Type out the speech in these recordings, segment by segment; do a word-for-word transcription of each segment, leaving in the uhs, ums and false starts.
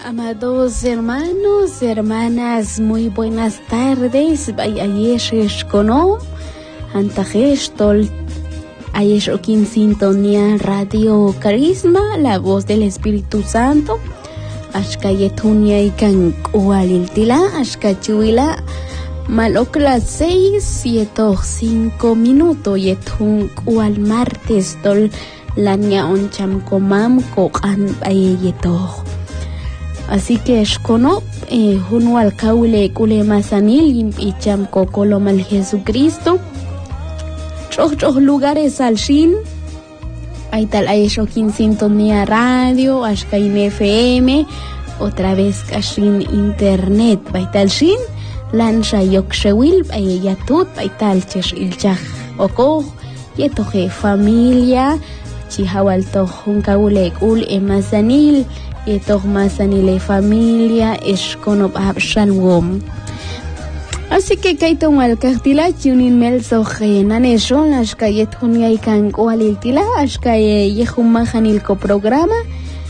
Amados hermanos, hermanas, muy buenas tardes. Ayesh kono, antajesh tol, ayesh okin sintonía Radio Carisma, la voz del Espíritu Santo. Ashka yetunya ikan ualiltila, ashka chuila, malokla seis, siete, cinco minutos, yetun ual martes tol, lanya oncham komam kokan ayeyeto. Así que escono eh, junto al caule cule masanil y cham cocolo mal Jesucristo. Otros lugares al shin. Hay tal hay shokin sintonía radio, ashkain F M, otra vez kashin internet. Hay tal shin lancha yokshewil hay yatut hay tal chesh ilchach oko yetoje familia chihawal to un caule cul emasanil. Y toh masanile familia escono abshalom. Así que kaiton al cartila chunin mel soje naneshon ashkayet hunya ikan koaliltila ashkaye yehumahanil ko programa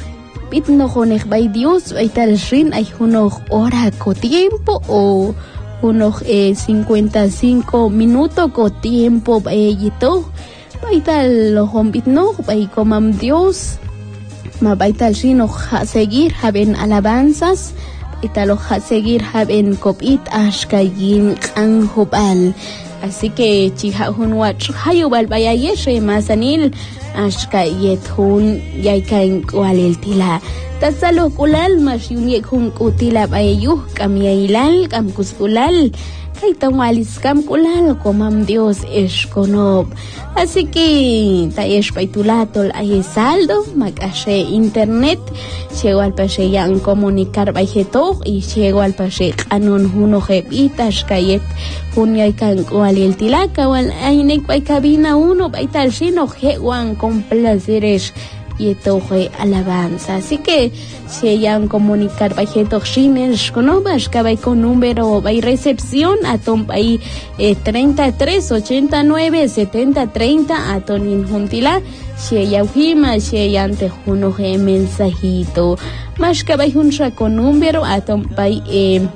bitno honeg bay Dios ay tal shin ay hunog hora ko tiempo o hunog eh, cincuenta y cinco minutos ko tiempo bay yito bay tal lo bitno bay komam Dios. Mabaital shino ha seguir haben alabanzas italo ha seguir haben kopit ashkayin anhobal. Así que chiha hunwach hayubal bayayeshe masanil ashkayet hun yaikan waliltila tasalo kulal masyunyek hun kutila bayayuh kamyailal kamkuskulal kaitan walis kam kulal komam Dios esconob. Así que taesh paitulatol ay saldo magashe internet llegó al pashe yang comunicar bayjeto y llegó al pashe anon huno jebitash kayet hunyay kan walil tilaka wal aynek bay cabina uno baital shino jewan con placeres y toje alabanza. Así que si yan comunicar bajeto shines conobas que vai con número vai recepción a tom vai eh, treinta y tres ochenta y nueve setenta treinta a tonin juntila si ya ujima si ya ante uno ge mensajito más que vai junta con número a tom vai eh,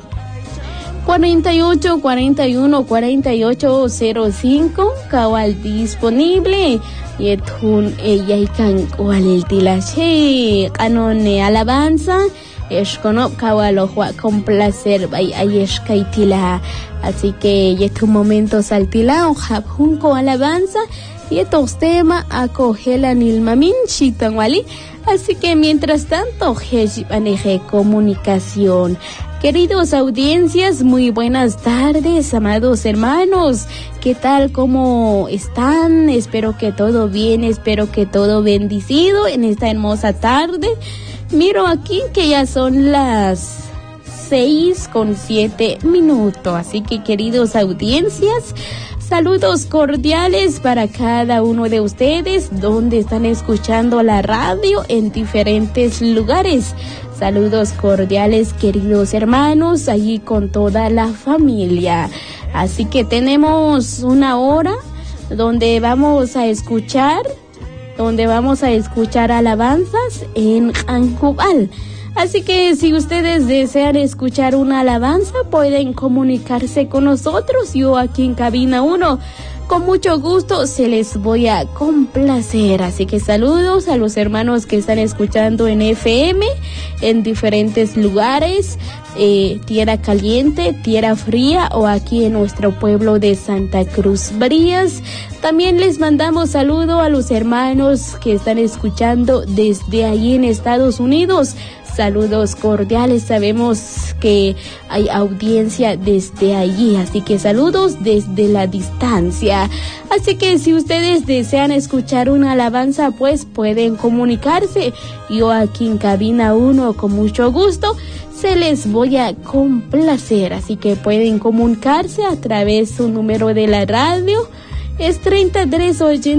cuarenta y ocho cuarenta y uno cuarenta y ocho cero cinco cabal disponible yetun ella ikan walil tilashe kanone alabanza escono cabalo con placer bay ayesh kaitila. Así que yetu momento saltila o junco alabanza y estos temas acogela nilmamin chitan wali. Así que mientras tanto maneje comunicación. Queridos audiencias, muy buenas tardes, amados hermanos. ¿Qué tal? ¿Cómo están? Espero que todo bien, espero que todo bendecido en esta hermosa tarde. Miro aquí que ya son las seis con siete minutos. Así que, queridos audiencias, saludos cordiales para cada uno de ustedes donde están escuchando la radio en diferentes lugares. Saludos cordiales, queridos hermanos, allí con toda la familia. Así que tenemos una hora donde vamos a escuchar, donde vamos a escuchar alabanzas en Ancubal. Así que si ustedes desean escuchar una alabanza, pueden comunicarse con nosotros. Yo aquí en cabina uno, con mucho gusto se les voy a complacer. Así que saludos a los hermanos que están escuchando en F M, en diferentes lugares, eh, tierra caliente, tierra fría o aquí en nuestro pueblo de Santa Cruz Brías. También les mandamos saludo a los hermanos que están escuchando desde ahí en Estados Unidos. Saludos cordiales, sabemos que hay audiencia desde allí, así que saludos desde la distancia. Así que si ustedes desean escuchar una alabanza, pues pueden comunicarse. Yo aquí en cabina uno con mucho gusto se les voy a complacer, así que pueden comunicarse a través de su número de la radio. Es treinta y tres ochenta